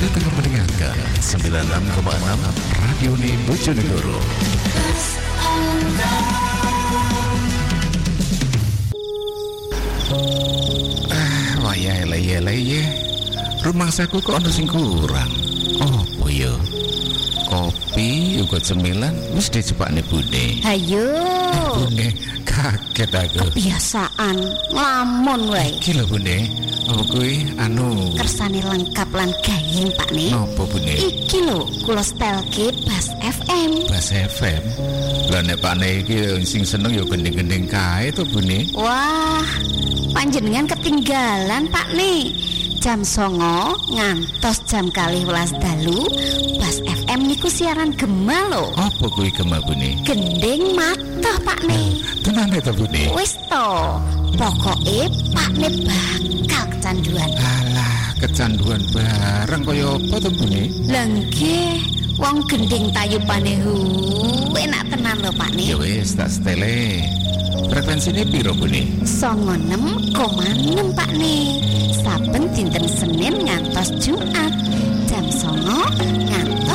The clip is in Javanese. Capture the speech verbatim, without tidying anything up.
Anda tengah mendengarkan sembilan puluh enam koma enam Radio Bojonegoro. Ah, wayah leye-leye. Rumah saku kok ana sing kurang. Opo yo? Kopi uga cemilan wis dijepakne Bune. Hayo. Bune kaget aku. Kebiasaan nglamun wae. Iki lho Bune. Apa kuwi anu Kersane lengkap lan gayeng Pak Ne. nopo Bune? Iki lho kula stelke Bas F M. Bas F M. Lah nek Pak Ne iki sing seneng ya gendeng-gendeng kae to Bune. Wah, panjenengan ketinggalan Pak Ne. Jam songo ngantos jam kalih welas dalu Bas F M niku siaran gema lho. Apa kuwi gema Bune? Gending matah Pak Ne. Tenane to Bune. Wis to, pokoke Pak Ne bakal kecanduan. Alah, kecanduan bareng kaya apa to Bune? Lah nggih, wong gending tayupane hu enak tenan lho Pak Ne. Ya wis tak setele. Frekuensine piro Bune? songo enam koma enam Pak Ne. Saben dinten Senin ngantos Jumat jam songo